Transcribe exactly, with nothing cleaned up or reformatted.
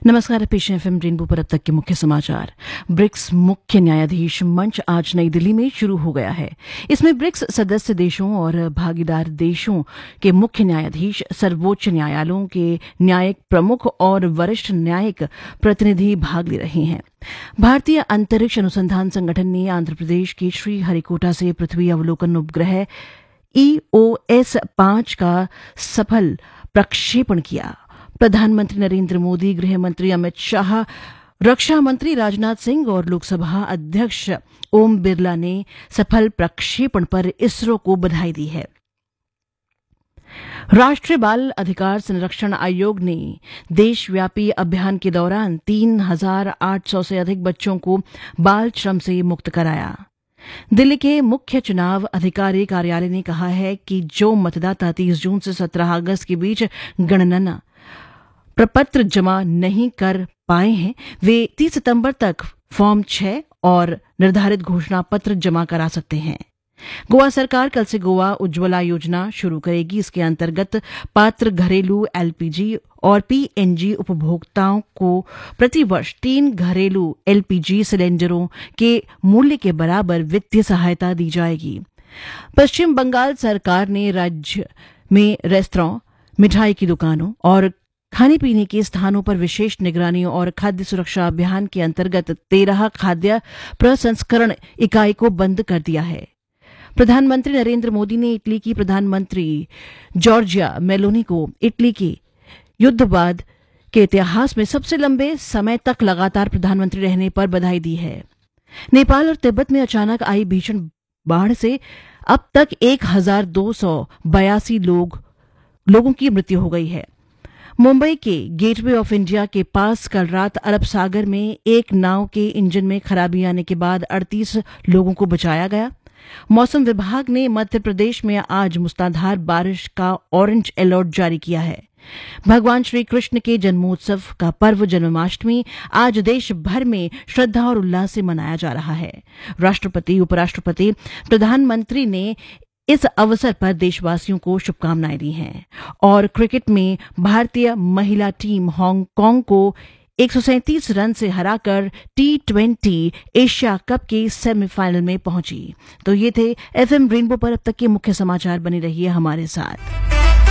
नमस्कार। पेश FM rainbow पर अब तक के मुख्य समाचार। ब्रिक्स मुख्य न्यायाधीश मंच आज नई दिल्ली में शुरू हो गया है। इसमें ब्रिक्स सदस्य देशों और भागीदार देशों के मुख्य न्यायाधीश, सर्वोच्च न्यायालयों के न्यायिक प्रमुख और वरिष्ठ न्यायिक प्रतिनिधि भाग ले रहे हैं। भारतीय अंतरिक्ष अनुसंधान संगठन ने आंध्र प्रदेश के श्रीहरिकोटा से पृथ्वी अवलोकन उपग्रह ई ओ एस पांच का सफल प्रक्षेपण किया। प्रधानमंत्री नरेंद्र मोदी, गृह मंत्री अमित शाह, रक्षा मंत्री राजनाथ सिंह और लोकसभा अध्यक्ष ओम बिरला ने सफल प्रक्षेपण पर इसरो को बधाई दी है। राष्ट्रीय बाल अधिकार संरक्षण आयोग ने देशव्यापी अभियान के दौरान तीन हजार आठ सौ से अधिक बच्चों को बाल श्रम से मुक्त कराया। दिल्ली के मुख्य चुनाव अधिकारी कार्यालय ने कहा है कि जो मतदाता तीस जून से सत्रह अगस्त के बीच गणना प्रपत्र जमा नहीं कर पाए हैं, वे तीस सितंबर तक फॉर्म छह और निर्धारित घोषणा पत्र जमा करा सकते हैं। गोवा सरकार कल से गोवा उज्ज्वला योजना शुरू करेगी। इसके अंतर्गत पात्र घरेलू एलपीजी और पीएनजी उपभोक्ताओं को प्रतिवर्ष तीन घरेलू एलपीजी सिलेंडरों के मूल्य के बराबर वित्तीय सहायता दी जाएगी। पश्चिम बंगाल सरकार ने राज्य में रेस्तरां, मिठाई की दुकानों और खाने पीने के स्थानों पर विशेष निगरानी और खाद्य सुरक्षा अभियान के अंतर्गत तेरह खाद्य प्रसंस्करण इकाई को बंद कर दिया है। प्रधानमंत्री नरेंद्र मोदी ने इटली की प्रधानमंत्री जॉर्जिया मेलोनी को इटली के युद्ध बाद के इतिहास में सबसे लंबे समय तक लगातार प्रधानमंत्री रहने पर बधाई दी है। नेपाल और तिब्बत में अचानक आई भीषण बाढ़ से अब तक एक हजार दो सौ बयासी लोग लोगों की मृत्यु हो गई है। मुंबई के गेटवे ऑफ इंडिया के पास कल रात अरब सागर में एक नाव के इंजन में खराबी आने के बाद अड़तीस लोगों को बचाया गया। मौसम विभाग ने मध्य प्रदेश में आज मूसलाधार बारिश का ऑरेंज अलर्ट जारी किया है। भगवान श्री कृष्ण के जन्मोत्सव का पर्व जन्माष्टमी आज देश भर में श्रद्धा और उल्लास से मनाया जा रहा है। राष्ट्रपति, उपराष्ट्रपति, प्रधानमंत्री ने इस अवसर पर देशवासियों को शुभकामनाएं दी हैं। और क्रिकेट में भारतीय महिला टीम हांगकांग को एक सौ सैंतीस रन से हराकर टी ट्वेंटी एशिया कप के सेमीफाइनल में पहुंची। तो ये थे एफएम रेनबो पर अब तक के मुख्य समाचार। बने रहिए हमारे साथ।